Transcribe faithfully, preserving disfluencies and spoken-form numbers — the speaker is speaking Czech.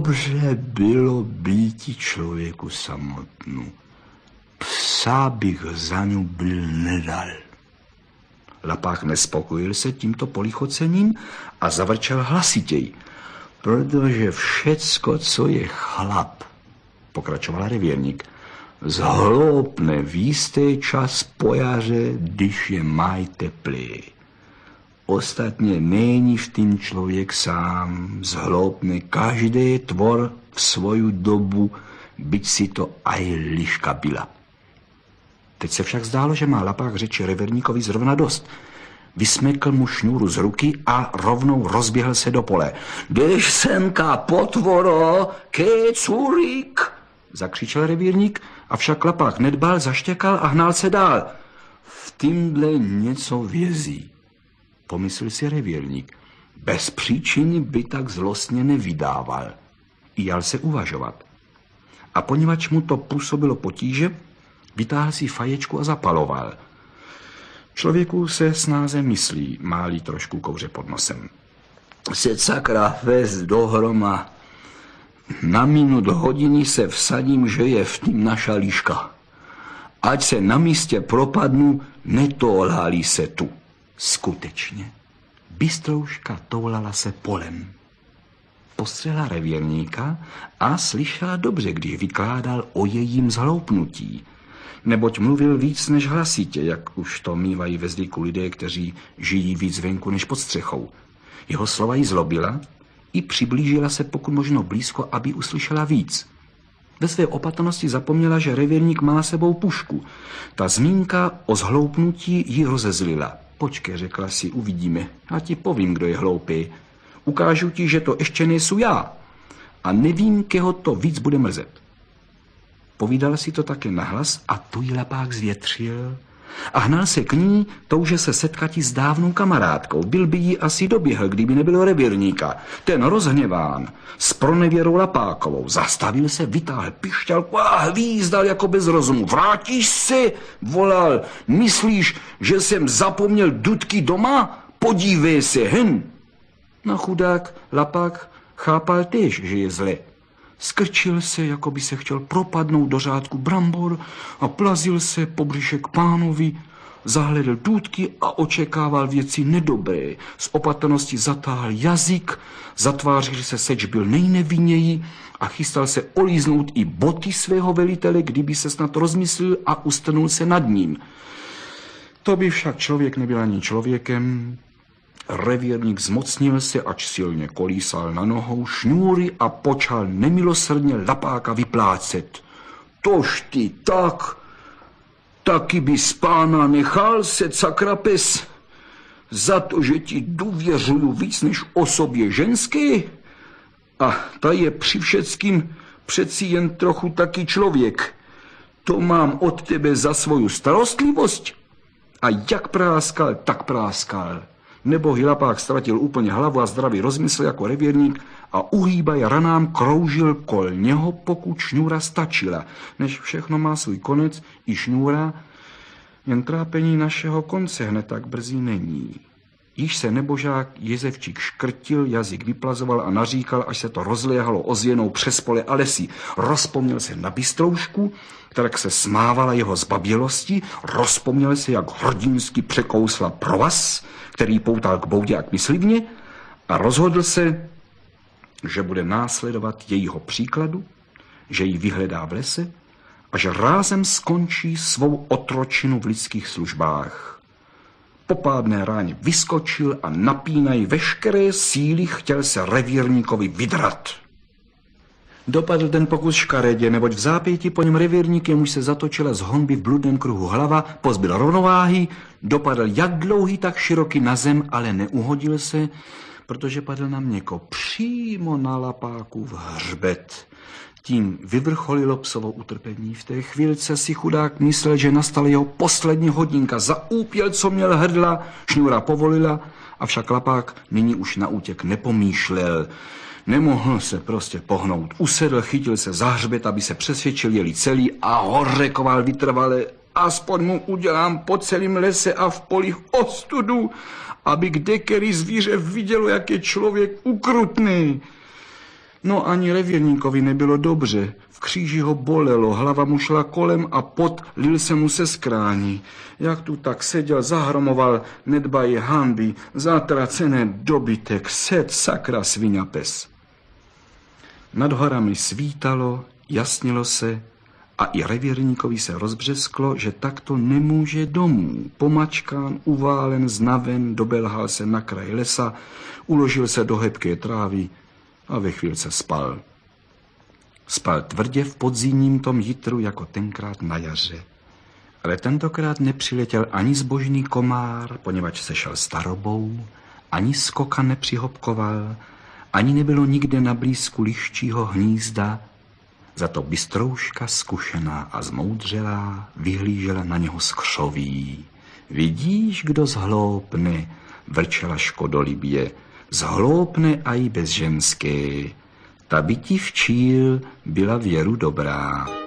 dobře bylo býti člověku samotnu. Psa bych za ňu byl nedal. Lapák nespokojil se tímto polichocením a zavrčel hlasitěji. Protože všecko, co je chlap, pokračoval revírník, zhloupne v jistý čas po jaře, když je maj teplý. Ostatně není v tým člověk sám, zhloupne každý tvor v svoju dobu, byť si to aj liška byla. Teď se však zdálo, že má lapák řeči revírníkovi zrovna dost. Vysmekl mu šňůru z ruky a rovnou rozběhl se do pole. Jdeš semka, potvoro, kecurík, zakřičel revírník, avšak lapák nedbal, zaštěkal a hnal se dál. V týmhle něco vězí, pomyslel si revírník. Bez příčiny by tak zlostně nevydával. Jal se uvažovat. A poněvadž mu to působilo potíže, vytáhl si faječku a zapaloval. Člověku se snáze myslí, má-li trošku kouře pod nosem. Se sakra vést dohroma. Na minut hodiny se vsadím, že je v tým naša liška. Ať se na místě propadnu, netoulhálí se tu. Skutečně, bystrouška toulala se polem. Postřela revírníka a slyšela dobře, když vykládal o jejím zhloupnutí. Neboť mluvil víc než hlasitě, jak už to mívají ve zvyku lidé, kteří žijí víc venku než pod střechou. Jeho slova jí zlobila i přiblížila se pokud možno blízko, aby uslyšela víc. Ve své opatrnosti zapomněla, že revírník má sebou pušku. Ta zmínka o zhloupnutí ji rozezlila. Počkej, řekla si, uvidíme. A ti povím, kdo je hloupý. Ukážu ti, že to ještě nejsou já. A nevím, keho to víc bude mrzet. Povídala si to také nahlas a tu jí lapák zvětřil a hnal se k ní, touže se setkati s dávnou kamarádkou. Byl by jí asi doběhl, kdyby nebylo revírníka. Ten rozhněván s pronevěrou lapákovou zastavil se, vytáhl pišťalku a hvízdal jako bez rozumu. Vrátíš se, volal, myslíš, že jsem zapomněl dudky doma? Podívej se, hen. No chudák lapák chápal též, že je zle. Skrčil se, jako by se chtěl propadnout do řádku brambor a plazil se po břiše k pánovi, zahledl důtky a očekával věci nedobré. Z opatrnosti zatáhl jazyk, zatvářil se, seč byl nejnevinněji a chystal se olíznout i boty svého velitele, kdyby se snad rozmyslil a ustrnul se nad ním. To by však člověk nebyl ani člověkem. Revírník zmocnil se, ač silně kolísal na nohou šňůry a počal nemilosrdně lapáka vyplácet. Tož ty tak, taky bys pána nechal se, sakrapes, za to, že ti důvěřuju víc než osobě ženské? A ta je při všeckým přeci jen trochu taky člověk. To mám od tebe za svoju starostlivost? A jak práskal, tak práskal. Nebohý lapák ztratil úplně hlavu a zdravý rozmysl jako revírník a uhýbaj ranám kroužil kol něho, pokud šňůra stačila. Než všechno má svůj konec, i šňůra, jen trápení našeho konce hned tak brzy není. Již se nebožák Jezevčík škrtil, jazyk vyplazoval a naříkal, až se to rozléhalo ozvěnou přes pole a lesy. Rozpomněl se na bystroušku, která se smávala jeho zbabělosti, rozpomněl se, jak hrdinsky překousla provaz, který poutal k boudě a k myslivně, a rozhodl se, že bude následovat jejího příkladu, že ji vyhledá v lese a že rázem skončí svou otročinu v lidských službách. Po pádné ráně vyskočil a napínaj veškeré síly chtěl se revírníkovi vydrat. Dopadl ten pokus škaredě, neboť v zápěti po něm revírník, jemuž se zatočila z honby v bludném kruhu hlava, pozbyl rovnováhy, dopadl jak dlouhý, tak široký na zem, ale neuhodil se, protože padl na měko přímo na lapáku v hřbet. Tím vyvrcholilo psovo utrpení. V té chvílce si chudák myslel, že nastala jeho poslední hodinka. Zaúpěl, co měl hrdla, šňůra povolila, avšak lapák nyní už na útěk nepomýšlel. Nemohl se prostě pohnout. Usedl, chytil se za hřbet, aby se přesvědčil, jeli celý, a hořekoval vytrvale. Aspoň mu udělám po celém lese a v polích ostudu, aby kdekery zvíře vidělo, jak je člověk ukrutný. No ani revírníkovi nebylo dobře. V kříži ho bolelo, hlava mu šla kolem a pot lil se mu se skrání. Jak tu tak seděl, zahromoval, nedbají hanby, zatracené dobytek, set sakra sviňa pes. Nad horami svítalo, jasnilo se a i revírníkovi se rozbřesklo, že takto nemůže domů. Pomačkán, uválen, znaven, dobelhal se na kraj lesa, uložil se do hebké trávy a ve chvílce spal. Spal tvrdě v podzimním tom jitru jako tenkrát na jaře. Ale tentokrát nepřiletěl ani zbožný komár, poněvadž se šel starobou, ani skoka nepřihopkoval, ani nebylo nikde na blízku liščího hnízda. Za to bystrouška zkušená a zmoudřelá vyhlížela na něho z křoví. Vidíš, kdo zhloupne, vrčela škodolibě, zhloupne a i bez ženské. Ta by ti včíl byla věru dobrá.